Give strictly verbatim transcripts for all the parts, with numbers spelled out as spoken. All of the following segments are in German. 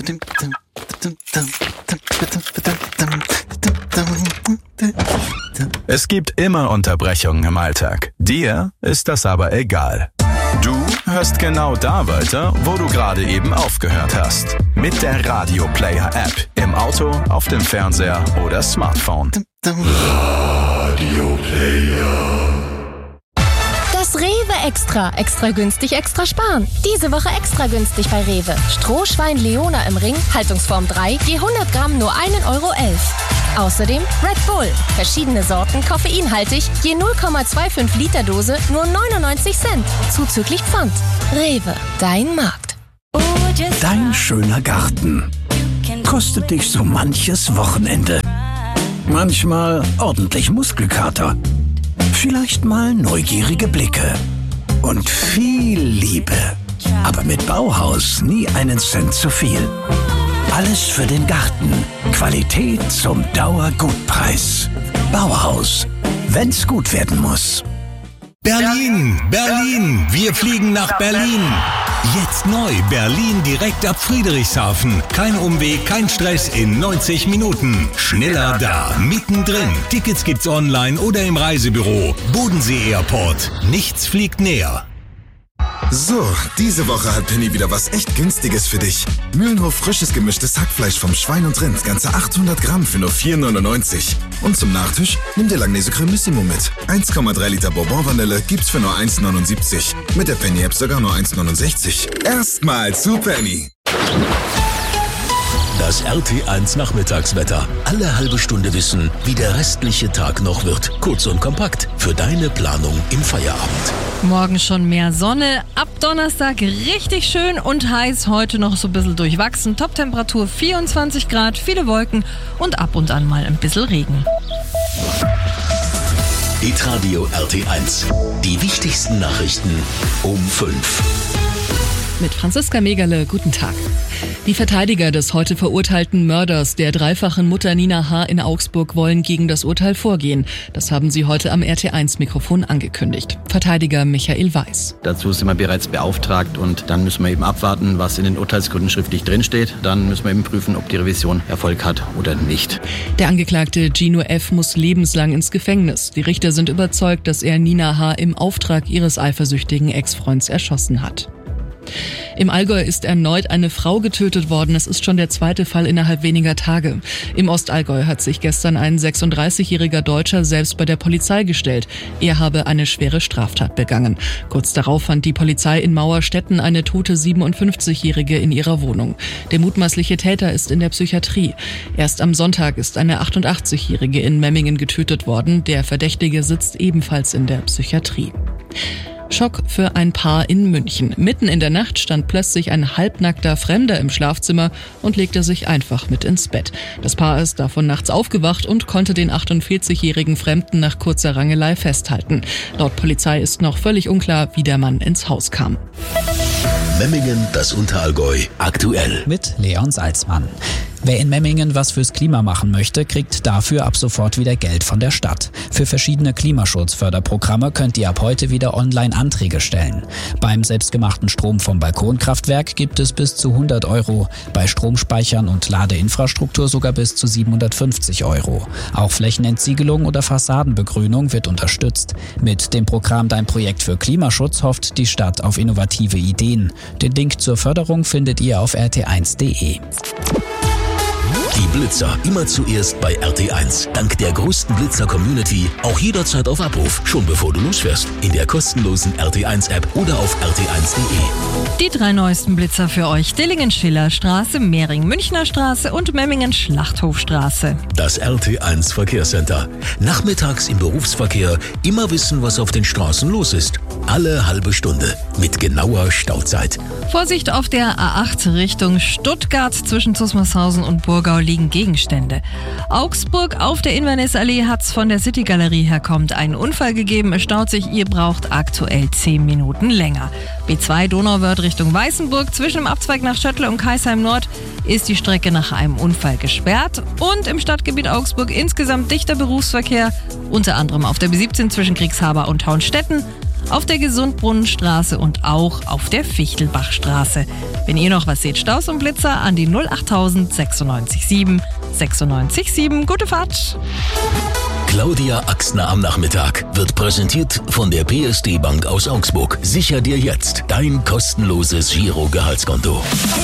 Es gibt immer Unterbrechungen im Alltag. Dir ist das aber egal. Du hörst genau da weiter, wo du gerade eben aufgehört hast. Mit der Radio Player App. Im Auto, auf dem Fernseher oder Smartphone. Radio Player. Das Rewe Extra. Extra günstig, extra sparen. Diese Woche extra günstig bei Rewe. Strohschwein Leona im Ring, Haltungsform drei, je hundert Gramm nur ein Euro elf. Außerdem Red Bull. Verschiedene Sorten, koffeinhaltig, je null Komma fünfundzwanzig Liter Dose, nur neunundneunzig Cent. Zuzüglich Pfand. Rewe, dein Markt. Dein schöner Garten kostet dich so manches Wochenende. Manchmal ordentlich Muskelkater. Vielleicht mal neugierige Blicke. Und viel Liebe. Aber mit Bauhaus nie einen Cent zu viel. Alles für den Garten. Qualität zum Dauergutpreis. Bauhaus. Wenn's gut werden muss. Berlin, Berlin, wir fliegen nach Berlin. Jetzt neu, Berlin direkt ab Friedrichshafen. Kein Umweg, kein Stress in neunzig Minuten. Schneller da, mittendrin. Tickets gibt's online oder im Reisebüro. Bodensee Airport. Nichts fliegt näher. So, diese Woche hat Penny wieder was echt Günstiges für dich. Mühlenhof frisches gemischtes Hackfleisch vom Schwein und Rind, ganze achthundert Gramm für nur vier neunundneunzig. Und zum Nachtisch nimm dir Langnese Cremissimo mit. eins Komma drei Liter Bourbon Vanille gibt's für nur eins neunundsiebzig. Mit der Penny App sogar nur eins neunundsechzig. Erstmal zu Penny. Das R T eins Nachmittagswetter. Alle halbe Stunde wissen, wie der restliche Tag noch wird. Kurz und kompakt für deine Planung im Feierabend. Morgen schon mehr Sonne, ab Donnerstag richtig schön und heiß, heute noch so ein bisschen durchwachsen. Toptemperatur vierundzwanzig Grad, viele Wolken und ab und an mal ein bisschen Regen. Hitradio R T eins. Die wichtigsten Nachrichten um fünf. Mit Franziska Megerle, guten Tag. Die Verteidiger des heute verurteilten Mörders der dreifachen Mutter Nina H. in Augsburg wollen gegen das Urteil vorgehen. Das haben sie heute am R T eins Mikrofon angekündigt. Verteidiger Michael Weiß. Dazu sind wir bereits beauftragt und dann müssen wir eben abwarten, was in den Urteilsgründen schriftlich drinsteht. Dann müssen wir eben prüfen, ob die Revision Erfolg hat oder nicht. Der Angeklagte Gino F. muss lebenslang ins Gefängnis. Die Richter sind überzeugt, dass er Nina H. im Auftrag ihres eifersüchtigen Ex-Freunds erschossen hat. Im Allgäu ist erneut eine Frau getötet worden. Es ist schon der zweite Fall innerhalb weniger Tage. Im Ostallgäu hat sich gestern ein sechsunddreißigjähriger Deutscher selbst bei der Polizei gestellt. Er habe eine schwere Straftat begangen. Kurz darauf fand die Polizei in Mauerstetten eine tote siebenundfünfzigjährige in ihrer Wohnung. Der mutmaßliche Täter ist in der Psychiatrie. Erst am Sonntag ist eine achtundachtzigjährige in Memmingen getötet worden. Der Verdächtige sitzt ebenfalls in der Psychiatrie. Schock für ein Paar in München. Mitten in der Nacht stand plötzlich ein halbnackter Fremder im Schlafzimmer und legte sich einfach mit ins Bett. Das Paar ist davon nachts aufgewacht und konnte den achtundvierzigjährigen Fremden nach kurzer Rangelei festhalten. Laut Polizei ist noch völlig unklar, wie der Mann ins Haus kam. Memmingen, das Unterallgäu, aktuell. Mit Leon Salzmann. Wer in Memmingen was fürs Klima machen möchte, kriegt dafür ab sofort wieder Geld von der Stadt. Für verschiedene Klimaschutzförderprogramme könnt ihr ab heute wieder online Anträge stellen. Beim selbstgemachten Strom vom Balkonkraftwerk gibt es bis zu hundert Euro, bei Stromspeichern und Ladeinfrastruktur sogar bis zu siebenhundertfünfzig Euro. Auch Flächenentziegelung oder Fassadenbegrünung wird unterstützt. Mit dem Programm Dein Projekt für Klimaschutz hofft die Stadt auf innovative Ideen. Den Link zur Förderung findet ihr auf r t eins punkt d e. Die Blitzer immer zuerst bei R T eins. Dank der größten Blitzer-Community auch jederzeit auf Abruf, schon bevor du losfährst. In der kostenlosen R T eins App oder auf r t eins punkt d e. Die drei neuesten Blitzer für euch: Dillingen-Schiller-Straße, Mehring-Münchner-Straße und Memmingen-Schlachthofstraße. Das R T eins Verkehrscenter. Nachmittags im Berufsverkehr immer wissen, was auf den Straßen los ist. Alle halbe Stunde mit genauer Stauzeit. Vorsicht auf der A acht Richtung Stuttgart. Zwischen Zusmarshausen und Burgau liegen Gegenstände. Augsburg auf der Inverness-Allee hat's von der City-Galerie her kommt einen Unfall gegeben. Es staut sich, ihr braucht aktuell zehn Minuten länger. B zwei Donauwörth Richtung Weißenburg. Zwischen dem Abzweig nach Schöttle und Kaisheim Nord ist die Strecke nach einem Unfall gesperrt. Und im Stadtgebiet Augsburg insgesamt dichter Berufsverkehr, unter anderem auf der B siebzehn zwischen Kriegshaber und Taunstetten. auf der Gesundbrunnenstraße und auch auf der Fichtelbachstraße. Wenn ihr noch was seht, Staus und Blitzer an die null achttausend sechsundneunzig sieben sechsundneunzig sieben. Gute Fahrt! Claudia Axtner am Nachmittag wird präsentiert von der P S D Bank aus Augsburg. Sicher dir jetzt dein kostenloses Giro-Gehaltskonto.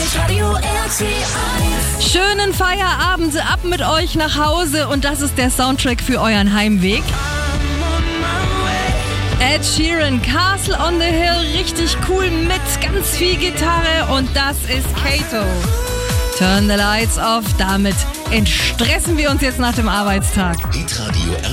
Schönen Feierabend, ab mit euch nach Hause und das ist der Soundtrack für euren Heimweg. Ed Sheeran, Castle on the Hill, richtig cool mit ganz viel Gitarre und das ist Kato. Turn the lights off, damit entstressen wir uns jetzt nach dem Arbeitstag. Hitradio